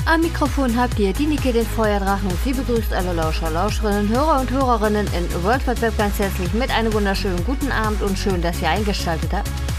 Am Mikrofon habt ihr die Nike, den Feuerdrachen, und sie begrüßt alle Lauscher, Lauscherinnen, Hörer und Hörerinnen in World Wide Web ganz herzlich mit einem wunderschönen guten Abend und schön, dass ihr eingeschaltet habt.